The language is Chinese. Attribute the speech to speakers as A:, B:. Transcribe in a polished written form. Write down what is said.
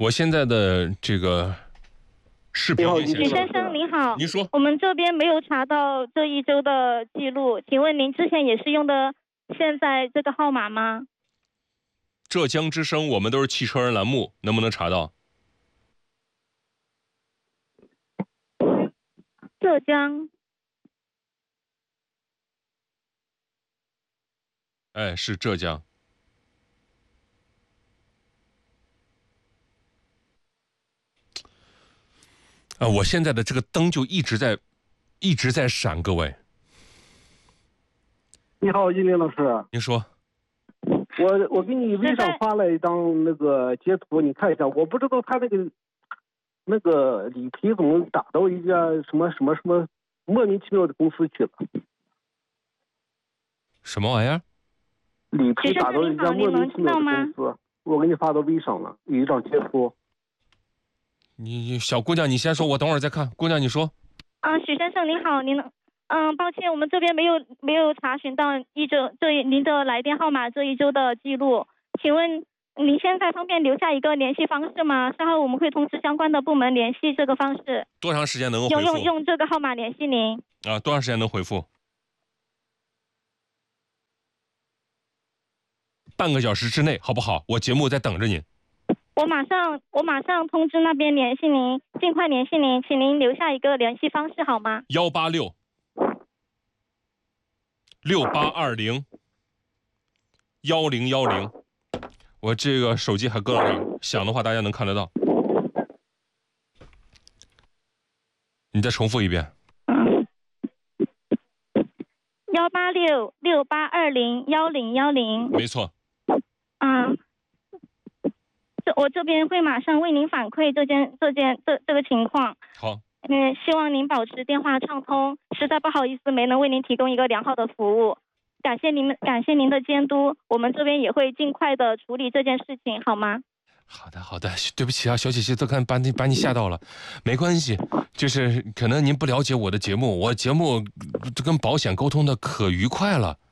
A: 我现在的这个视频已经
B: 许先生您好，
A: 您说，
B: 我们这边没有查到这一周的记录，请问您之前也是用的现在这个号码吗？
A: 浙江之声，我们都是汽车人栏目，能不能查到？
B: 浙江，
A: 哎，是浙江。我现在的这个灯就一直在闪，各位。
C: 你好，一鸣老师。
A: 您说。
C: 我给你微上发了一张那个截图，你看一下。我不知道他那个里皮怎么打到一家什么莫名其妙的公司去了。
A: 什么玩意儿？
C: 里皮打到一家莫名其妙的公司，我给你发到微上了，有一张截图。
A: 你小姑娘，你先说，我等会儿再看。姑娘，你说。
B: 许先生您好，抱歉，我们这边没有查询到您的来电号码这一周的记录，请问您现在方便留下一个联系方式吗？稍后我们会通知相关的部门联系这个方式。
A: 多长时间能够回复？
B: 用这个号码联系您。
A: 多长时间能回复？半个小时之内，好不好？我节目在等着您。
B: 我马上通知那边联系您，尽快联系您，请您留下一个联系方式好吗
A: ？186 6820 1010。我这个手机还搁那儿，响的话大家能看得到。你再重复一遍。
B: 186 6820 1010。
A: 没错。
B: 我这边会马上为您反馈这个情况。
A: 好。
B: 希望您保持电话畅通，实在不好意思没能为您提供一个良好的服务，感谢您的监督，我们这边也会尽快的处理这件事情，好吗？
A: 好的，对不起啊，小姐姐，都看把你吓到了，没关系，就是可能您不了解我的节目，我节目跟保险沟通的可愉快了。